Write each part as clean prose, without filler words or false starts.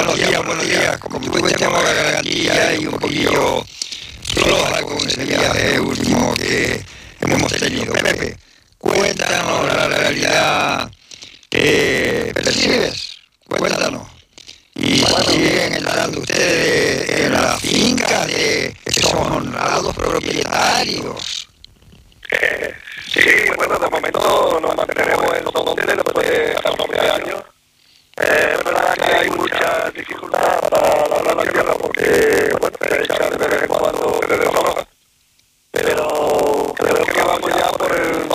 buenos días. Como tú tengo la garantía y un poquillo floja con ese viaje último que hemos tenido. Pepe, cuéntanos la realidad que percibes. Cuéntanos. Y siguen entrando ustedes en la finca de que son honrados propietarios. Sí, bueno, de momento nos mantenemos en los hoteles después de 14 años. Es verdad que hay mucha dificultad para la tierra porque, bueno, se echa de vez en cuando de desaloja. Pero creo que vamos ya por el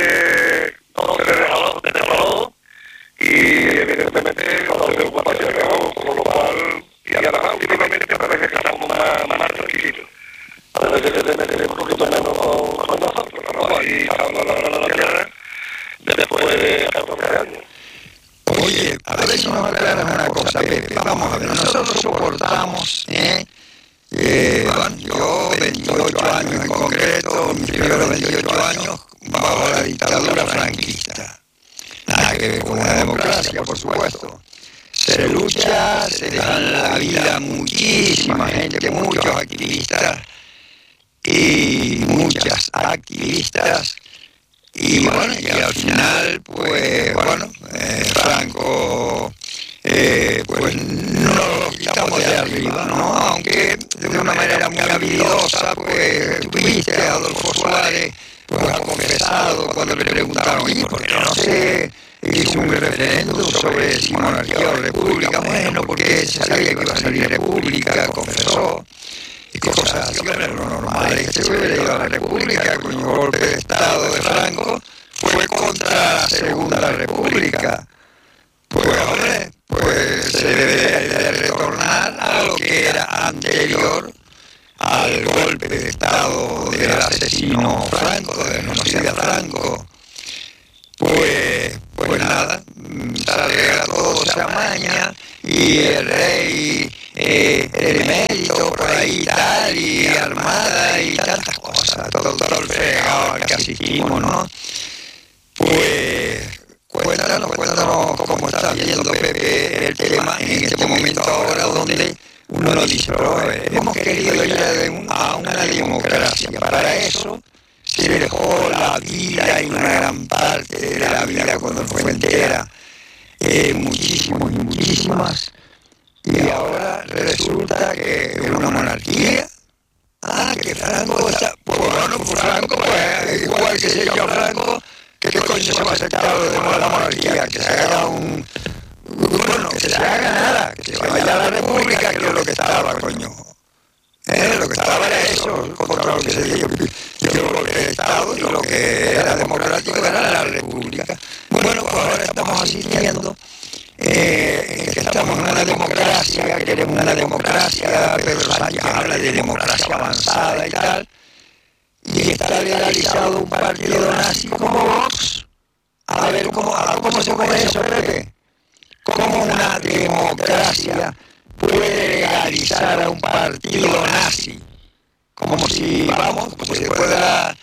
12 de desalojo y evidentemente no tenemos ocupación, con lo cual, y además últimamente parece que estamos más tranquilos. A veces se mete un poquito menos con nosotros, ¿no? Ahí estamos la tierra después de 14 años. Oye, a ver si nos aclaras una cosa, Pepe. Vamos a ver, nosotros soportamos, bueno, yo 28 años en concreto, mis primeros 28 años bajo la dictadura franquista. Nada que ver con la democracia, por supuesto. Se lucha, se dejan la vida muchísima gente, muchos activistas y muchas activistas. Y bueno, y al final, pues bueno, Franco, pues no lo quitamos de arriba, ¿no? Aunque de una manera muy habilidosa, pues tuviste a Adolfo Suárez, pues ha confesado cuando le preguntaron, ¿y por qué no se hizo un referéndum sobre si monarquía o república? Bueno, porque se sabía que iba a salir república, confesó. Y cosas así, hombre, lo normal es que se hubiera ido a la república, con el golpe de Estado de Franco, fue contra la Segunda República. Pues, hombre, pues se debe de retornar a lo que era anterior al golpe de Estado del asesino Franco, del genocida Franco. Pues nada, se arregla todo, se amaña, y el rey, el emérito por ahí tal, y armada y tantas cosas, todo el fregado al que asistimos, ¿no? Pues cuéntanos cómo está viendo, Pepe, el tema en este momento ahora donde uno dice, pero hemos querido ir a una democracia. Para eso se dejó la vida y una gran parte de la vida cuando fue entera, muchísimas, y ahora resulta que es una monarquía. Que Franco está, pues bueno, pues Franco, pues igual que se llama Franco, ¿qué coño se va a aceptar de la monarquía? Que se haga bueno, que se haga nada, que se vaya a la república, que es lo que estaba, coño. Lo que estaba era eso, contra lo que se dio el Estado, y lo que era democrático era la república. Bueno, pues ahora estamos asistiendo, que estamos en una democracia, queremos una democracia, Pedro Sánchez habla de democracia avanzada y tal, y está legalizado un partido nazi como Vox. A ver cómo se come eso, Pepe. ¿Cómo una democracia puede legalizar a un partido nazi? Como si, vamos, pues después de la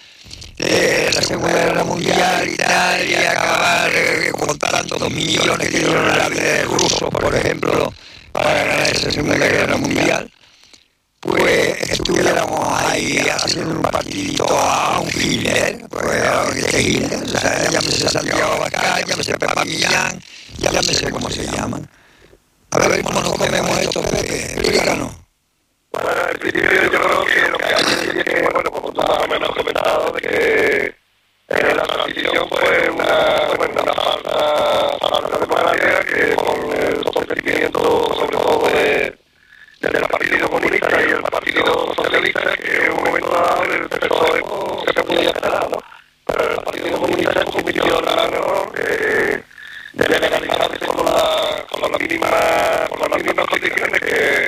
Segunda Guerra Mundial y tal, y acabar con tantos millones que dieron la vida de rusos, por ejemplo, para ganar esa Segunda Guerra Mundial, pues estuviéramos ahí haciendo un partidito a un Hitler, pues Hitler, o sea, llámese Santiago Abascal, llámese Pepa Millán, llámese como se llaman. A ver cómo nos comemos esto, Pepe, explícanos. Bueno, al principio yo creo que lo que hay es que, bueno, como tú más o menos has comentado, de que la transición fue una falta de democracia, que con el sostenimiento sobre todo del Partido Comunista y el Partido Socialista, que en un momento dado el PSOE se podía quedar, ¿no? Pero el Partido Comunista cometió el gran error de legalizarse con las mínimas condiciones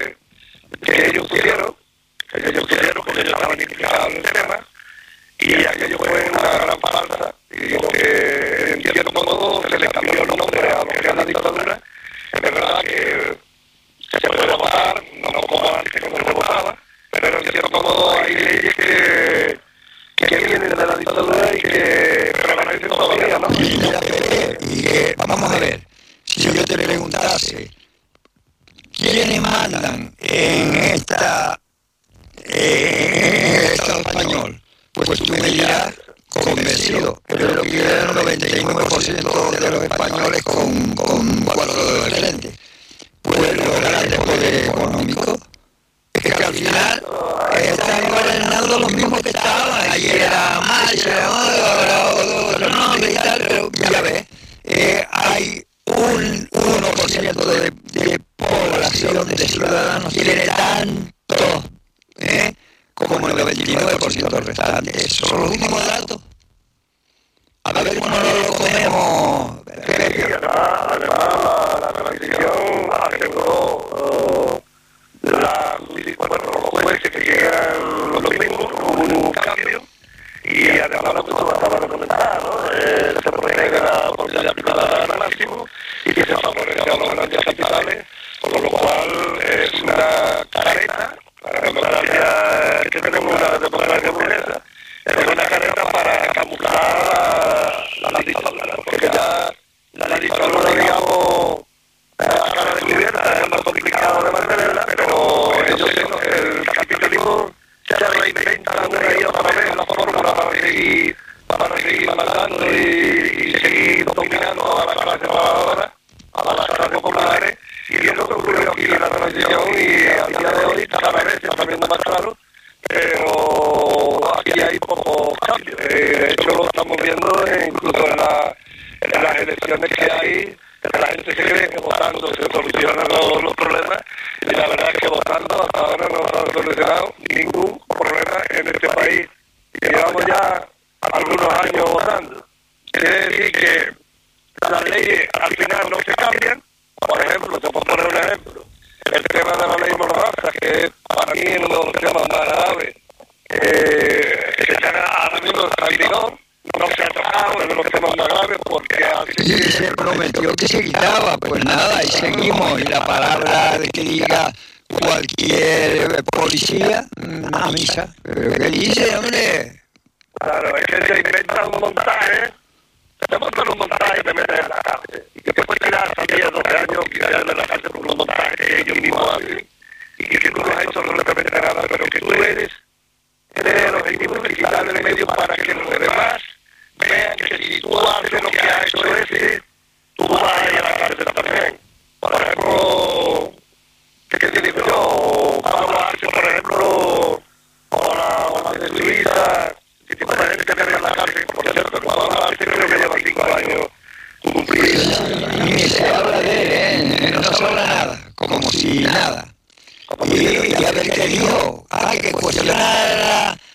que ellos tuvieron, porque ellos estaban implicados en el tema, y aquello fue una gran falsa, y lo que en cierto modo se le cambió el nombre a lo que era la dictadura. Es verdad que se puede votar, no como antes que no se votaba, pero en cierto modo hay leyes que vienen de la dictadura y que permanecen todavía, ¿no? Y que, vamos a ver, si yo te preguntase, ¿quién quienes mandan en Estado español, pues tú me dirás, convencido, pero lo que quiere el 99% de los españoles con 4 dedos de frente. Pues los grandes poderes económicos, es que al final están gobernando los mismos que estaban. Ayer era Más, ahora otro nombre y tal, pero ya ves, hay un 1% de población, de ciudadanos, que tiene tanto como el 99% restante. Esos son los últimos datos. A ver cómo nos lo comemos. Además, la transición aseguró los jueces que llegan los mismos, un cambio, y además lo que tú acabas de comentar, ¿no? Se prohíbe la propiedad privada al máximo y que se favorecen a los grandes capitales, con lo cual es una careta, la democracia que tenemos, una democracia burguesa, es una careta para camuflar la dictadura, porque ya la dictadura, digamos, a cara descubierta es más complicado de mantenerla, pero yo sé que el capitalismo se reinventa una y otra vez la fórmula para seguir mandando y seguir dominando a la clase trabajadora, a las clases populares, y es lo que ocurrió aquí en la transición, y a día de hoy cada vez se está viendo más claro, pero aquí hay pocos cambios. De hecho lo estamos viendo incluso en las elecciones que hay. La gente se cree que votando se solucionan los problemas, y la verdad es que votando hasta ahora no se ha solucionado ningún problema en este país. Llevamos ya algunos años votando. Quiere decir que las leyes al final no se cambian. Por ejemplo, te puedo poner un ejemplo. El tema de la ley Mordaza, que para mí es uno de los temas más graves, que está ahora mismo está en vigor. No se ha tocado, es uno de los temas más graves porque se prometió que se quitaba, pues nada, y seguimos, y la palabra de que diga cualquier policía, a misa. ¿Pero qué dice, hombre? Claro, es que se inventa un montaje, te montan un montaje y te meten en la cárcel. Y que puedes tirar hasta 10, 12 años y quedar en la cárcel por un montaje que ellos mismos hacen. Y que tú no has hecho, no le permite nada, pero que tú eres el objetivo de quitarle el medio para que los demás vean que si tú haces lo que ha hecho ese, tú vas a ir a la cárcel también. Por ejemplo, ¿qué te digo yo? Pablo Arce, por ejemplo, o la de Luisa, ese tipo de gente que tiene en la cárcel. Por cierto, Pablo Arce creo que lleva 5 años cumplidos. Ni se habla de él, no se habla nada, como si nada. Y a ver qué dijo, que cuestionar